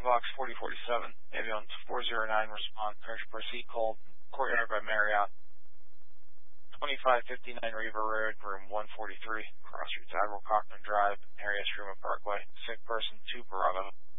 Box 4047, ambulance 409, respond, proceed cold, courtyard by Marriott, 2559 Riva Road, room 143, Cross Streets, Admiral Cochran Drive, area Streamer Parkway, sick person 2 Bravo.